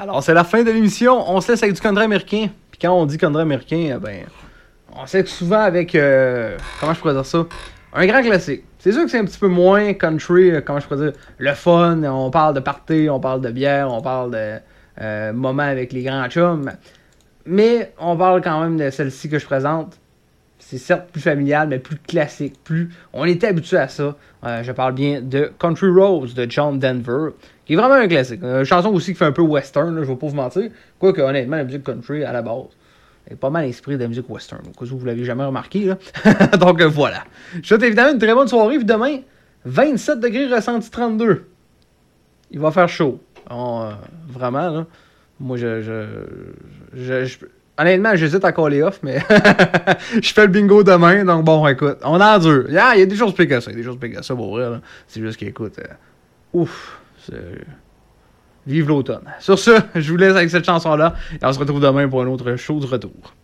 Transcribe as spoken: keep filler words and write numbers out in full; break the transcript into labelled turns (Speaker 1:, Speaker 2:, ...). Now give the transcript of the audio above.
Speaker 1: Alors, c'est la fin de l'émission. On se laisse avec du country américain. Puis quand on dit country américain, ben, on sait que souvent avec, euh, comment je pourrais dire ça, un grand classique. C'est sûr que c'est un petit peu moins country, comment je pourrais dire, le fun. On parle de party, on parle de bière, on parle de euh, moments avec les grands chums. Mais on parle quand même de celle-ci que je présente. C'est certes plus familial, mais plus classique. Plus, on était habitué à ça. Euh, je parle bien de Country Rose de John Denver, qui est vraiment un classique. Une chanson aussi qui fait un peu western, là, je vais pas vous mentir. Quoique, honnêtement, la musique country, à la base, est pas mal inspirée de la musique western. Au cas où vous l'avez jamais remarqué. Là. Donc euh, voilà. Je vous souhaite évidemment une très bonne soirée. Puis demain, vingt-sept degrés ressenti trente-deux. Il va faire chaud. On, euh, vraiment, là. Moi, je... je, je, je honnêtement, j'hésite à caller off, mais je fais le bingo demain, donc bon, écoute, on endure. Il yeah, y a des choses pires que ça, il y a des choses pires que ça, pour vrai, là. C'est juste qu'écoute, euh, ouf, c'est... Vive l'automne. Sur ce, je vous laisse avec cette chanson-là, et on se retrouve demain pour un autre show de retour.